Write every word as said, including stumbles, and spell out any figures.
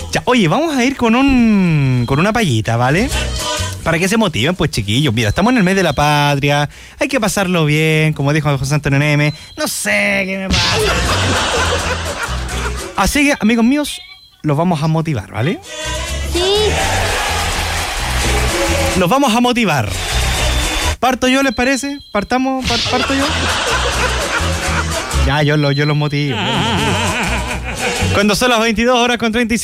Ya, oye, vamos a ir con un con una payita, ¿vale? Para que se motiven, pues chiquillos. Mira, estamos en el mes de la patria. Hay que pasarlo bien, como dijo José Antonio Neme. No sé qué me pasa. Así que, amigos míos, los vamos a motivar, ¿vale? Sí. Los vamos a motivar. ¿Parto yo, les parece? ¿Partamos? Par- ¿Parto yo? Ya, yo, lo, yo los motivo. Cuando son las veintidós horas con treinta y cinco